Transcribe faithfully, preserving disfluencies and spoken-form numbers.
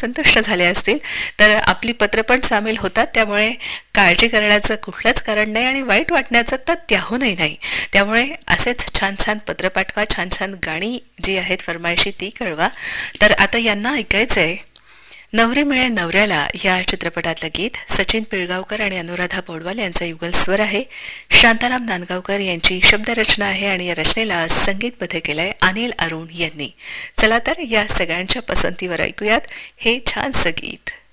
संतुष्ट झाले असतील तर आपली पत्र पण सामील होतात. त्यामुळे काळजी करण्याचं कुठलंच कारण नाही आणि वाईट वाटण्याचं तर त्याहूनही नाही. त्यामुळे असेच छान छान पत्र पाठवा, छान छान गाणी जी आहेत फरमायशी ती कळवा. तर आता यांना ऐकायचंय नवरी मिळे नवऱ्याला या चित्रपटातलं गीत. सचिन पिळगावकर आणि अनुराधा पौडवाल यांचा युगल स्वर आहे. शांताराम नांदगावकर यांची शब्दरचना आहे आणि या रचनेला संगीतबद्ध केलंय अनिल अरुण यांनी. चला तर या सगळ्यांच्या पसंतीवर ऐकूयात हे छानसं गीत.